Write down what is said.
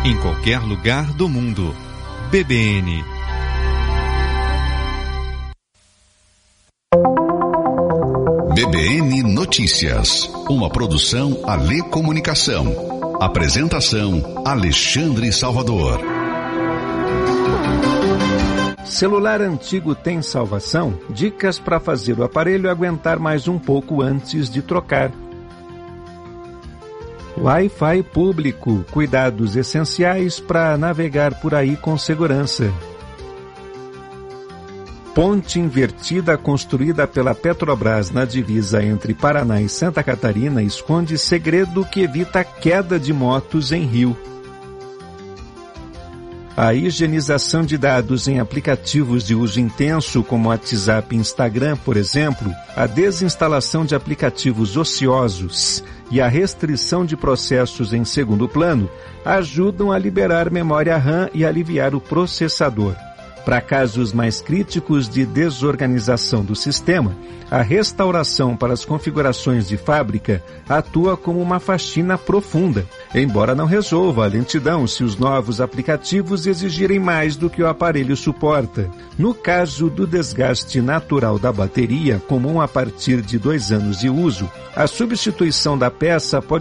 em qualquer lugar do mundo. BBN. BBN Notícias, uma produção Alê Comunicação. Apresentação Alexandre Salvador. Celular antigo tem salvação? Dicas para fazer o aparelho aguentar mais um pouco antes de trocar. Wi-Fi público, cuidados essenciais para navegar por aí com segurança. Ponte invertida construída pela Petrobras na divisa entre Paraná e Santa Catarina esconde segredo que evita queda de motos em rio. A higienização de dados em aplicativos de uso intenso, como WhatsApp e Instagram, por exemplo, a desinstalação de aplicativos ociosos e a restrição de processos em segundo plano ajudam a liberar memória RAM e aliviar o processador. Para casos mais críticos de desorganização do sistema, a restauração para as configurações de fábrica atua como uma faxina profunda, embora não resolva a lentidão se os novos aplicativos exigirem mais do que o aparelho suporta. No caso do desgaste natural da bateria, comum a partir de 2 anos de uso, a substituição da peça pode